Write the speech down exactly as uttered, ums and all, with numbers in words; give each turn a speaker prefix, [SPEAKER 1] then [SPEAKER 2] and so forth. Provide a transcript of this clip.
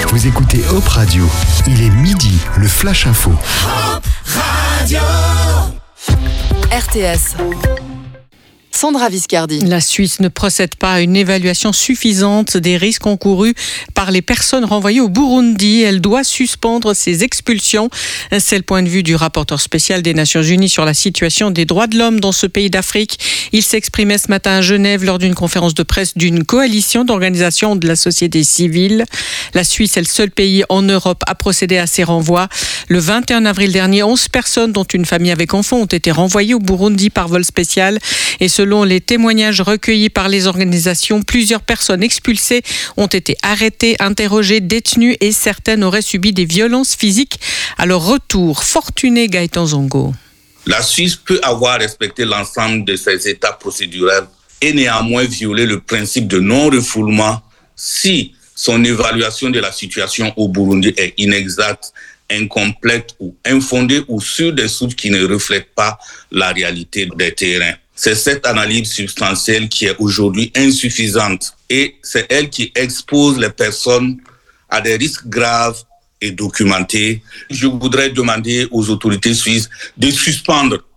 [SPEAKER 1] Vous écoutez Hop Radio. Il est midi, le Flash Info.
[SPEAKER 2] Hop Radio.
[SPEAKER 3] R T S. Sandra Viscardi.
[SPEAKER 4] La Suisse ne procède pas à une évaluation suffisante des risques encourus par les personnes renvoyées au Burundi. Elle doit suspendre ses expulsions. C'est le point de vue du rapporteur spécial des Nations Unies sur la situation des droits de l'homme dans ce pays d'Afrique. Il s'exprimait ce matin à Genève lors d'une conférence de presse d'une coalition d'organisations de la société civile. La Suisse est le seul pays en Europe à procéder à ces renvois. Le vingt et un avril dernier, onze personnes, dont une famille avec enfants, ont été renvoyées au Burundi par vol spécial. Et selon les témoignages recueillis par les organisations, plusieurs personnes expulsées ont été arrêtées, interrogées, détenues et certaines auraient subi des violences physiques à leur retour. Fortuné Gaëtan Zongo.
[SPEAKER 5] La Suisse peut avoir respecté l'ensemble de ses étapes procédurales et néanmoins violer le principe de non-refoulement si son évaluation de la situation au Burundi est inexacte, incomplète ou infondée ou sur des sources qui ne reflètent pas la réalité des terrains. C'est cette analyse substantielle qui est aujourd'hui insuffisante et c'est elle qui expose les personnes à des risques graves et documentés. Je voudrais demander aux autorités suisses de suspendre